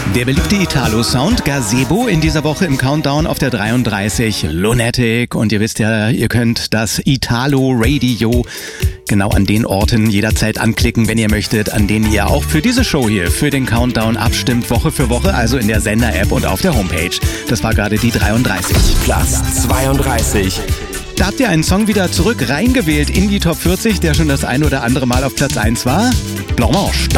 Der beliebte Italo-Sound Gazebo in dieser Woche im Countdown auf der 33 Lunatic. Und ihr wisst ja, ihr könnt das Italo-Radio genau an den Orten jederzeit anklicken, wenn ihr möchtet, an denen ihr auch für diese Show hier, für den Countdown abstimmt, Woche für Woche, also in der Sender-App und auf der Homepage. Das war gerade die 33. Platz 32. Da habt ihr einen Song wieder zurück reingewählt in die Top 40, der schon das ein oder andere Mal auf Platz 1 war. Blanche.